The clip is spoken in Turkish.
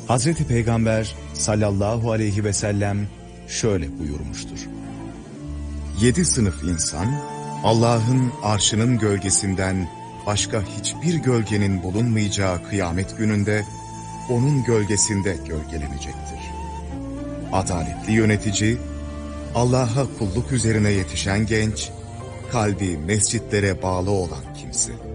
Hazreti Peygamber sallallahu aleyhi ve sellem şöyle buyurmuştur. 7 sınıf insan, Allah'ın arşının gölgesinden başka hiçbir gölgenin bulunmayacağı kıyamet gününde, onun gölgesinde gölgelenecektir. Adaletli yönetici, Allah'a kulluk üzerine yetişen genç, kalbi mescitlere bağlı olan kimse.